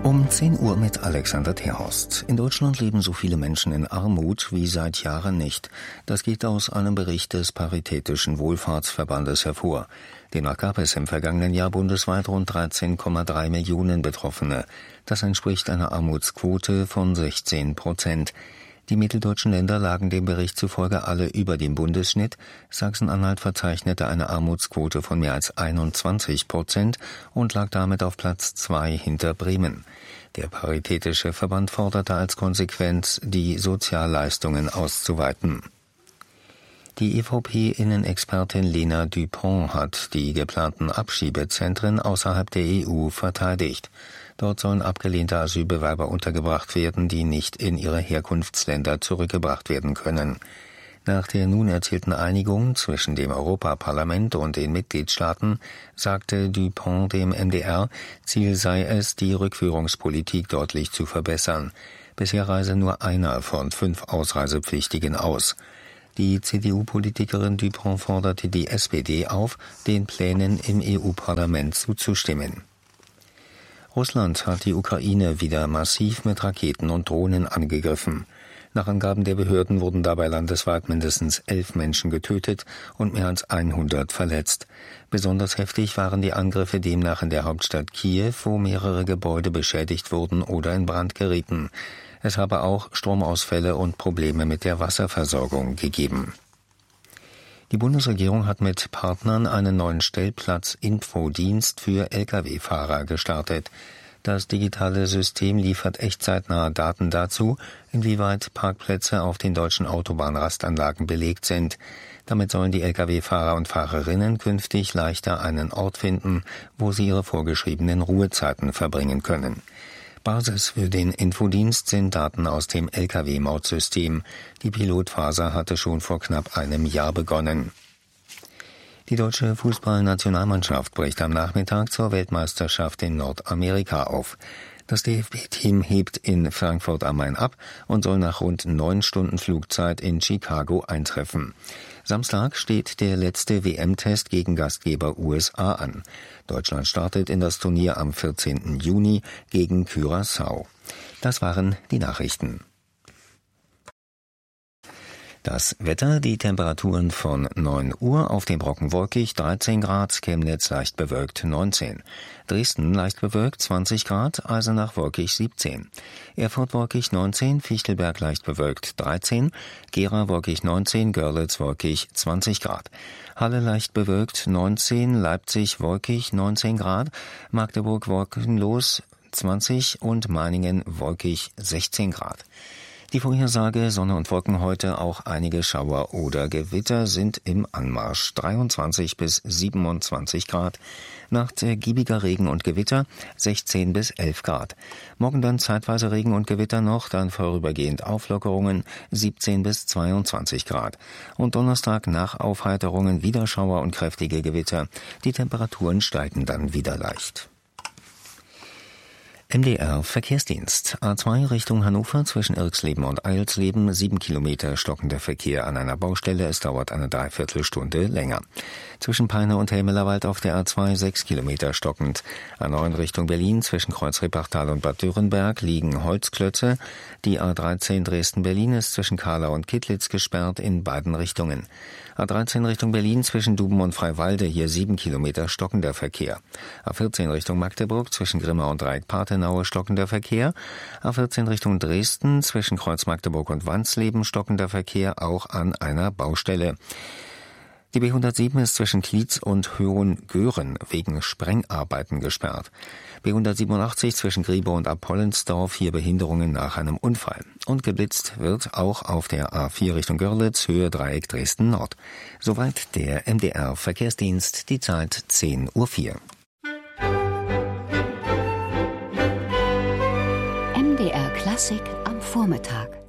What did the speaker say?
Um 10 Uhr mit Alexander Terhorst. In Deutschland leben so viele Menschen in Armut wie seit Jahren nicht. Das geht aus einem Bericht des Paritätischen Wohlfahrtsverbandes hervor. Demnach gab es im vergangenen Jahr bundesweit rund 13,3 Millionen Betroffene. Das entspricht einer Armutsquote von 16%. Die mitteldeutschen Länder lagen dem Bericht zufolge alle über dem Bundesschnitt. Sachsen-Anhalt verzeichnete eine Armutsquote von mehr als 21% und lag damit auf Platz 2 hinter Bremen. Der Paritätische Verband forderte als Konsequenz, die Sozialleistungen auszuweiten. Die EVP-Innenexpertin Lena Dupont hat die geplanten Abschiebezentren außerhalb der EU verteidigt. Dort sollen abgelehnte Asylbewerber untergebracht werden, die nicht in ihre Herkunftsländer zurückgebracht werden können. Nach der nun erzielten Einigung zwischen dem Europaparlament und den Mitgliedstaaten sagte Dupont dem MDR, Ziel sei es, die Rückführungspolitik deutlich zu verbessern. Bisher reise nur einer von 5 Ausreisepflichtigen aus. Die CDU-Politikerin Dupont forderte die SPD auf, den Plänen im EU-Parlament zuzustimmen. Russland hat die Ukraine wieder massiv mit Raketen und Drohnen angegriffen. Nach Angaben der Behörden wurden dabei landesweit mindestens 11 Menschen getötet und mehr als 100 verletzt. Besonders heftig waren die Angriffe demnach in der Hauptstadt Kiew, wo mehrere Gebäude beschädigt wurden oder in Brand gerieten. Es habe auch Stromausfälle und Probleme mit der Wasserversorgung gegeben. Die Bundesregierung hat mit Partnern einen neuen Stellplatz-Infodienst für Lkw-Fahrer gestartet. Das digitale System liefert echtzeitnahe Daten dazu, inwieweit Parkplätze auf den deutschen Autobahnrastanlagen belegt sind. Damit sollen die Lkw-Fahrer und Fahrerinnen künftig leichter einen Ort finden, wo sie ihre vorgeschriebenen Ruhezeiten verbringen können. Basis für den Infodienst sind Daten aus dem Lkw-Mautsystem. Die Pilotphase hatte schon vor knapp einem Jahr begonnen. Die deutsche Fußballnationalmannschaft bricht am Nachmittag zur Weltmeisterschaft in Nordamerika auf. Das DFB-Team hebt in Frankfurt am Main ab und soll nach rund 9 Stunden Flugzeit in Chicago eintreffen. Samstag steht der letzte WM-Test gegen Gastgeber USA an. Deutschland startet in das Turnier am 14. Juni gegen Curaçao. Das waren die Nachrichten. Das Wetter, die Temperaturen von 9 Uhr auf dem Brocken wolkig 13 Grad, Chemnitz leicht bewölkt 19. Dresden leicht bewölkt 20 Grad, Eisenach wolkig 17. Erfurt wolkig 19, Fichtelberg leicht bewölkt 13, Gera wolkig 19, Görlitz wolkig 20 Grad. Halle leicht bewölkt 19, Leipzig wolkig 19 Grad, Magdeburg wolkenlos 20 und Meiningen wolkig 16 Grad. Die Vorhersage Sonne und Wolken heute, auch einige Schauer oder Gewitter sind im Anmarsch. 23 bis 27 Grad. Nachts ergiebiger Regen und Gewitter 16 bis 11 Grad. Morgen dann zeitweise Regen und Gewitter noch, dann vorübergehend Auflockerungen 17 bis 22 Grad. Und Donnerstag nach Aufheiterungen wieder Schauer und kräftige Gewitter. Die Temperaturen steigen dann wieder leicht. MDR Verkehrsdienst. A2 Richtung Hannover zwischen Irxleben und Eilsleben, 7 Kilometer stockender Verkehr an einer Baustelle. Es dauert eine Dreiviertelstunde länger. Zwischen Peine und Helmelerwald auf der A2 6 Kilometer stockend. A9 Richtung Berlin zwischen Kreuzripachtal und Bad Dürrenberg liegen Holzklötze. Die A13 Dresden-Berlin ist zwischen Kahlau und Kittlitz gesperrt in beiden Richtungen. A13 Richtung Berlin zwischen Duben und Freiwalde, hier 7 Kilometer stockender Verkehr. A14 Richtung Magdeburg zwischen Grimma und Dreieck-Partenaue stockender Verkehr. A14 Richtung Dresden zwischen Kreuz Magdeburg und Wansleben stockender Verkehr, auch an einer Baustelle. Die B107 ist zwischen Klietz und Hohengören wegen Sprengarbeiten gesperrt. B187 zwischen Griebe und Apollensdorf, hier Behinderungen nach einem Unfall. Und geblitzt wird auch auf der A4 Richtung Görlitz, Höhe Dreieck Dresden Nord. Soweit der MDR Verkehrsdienst, die Zeit 10:04 Uhr. MDR Klassik am Vormittag.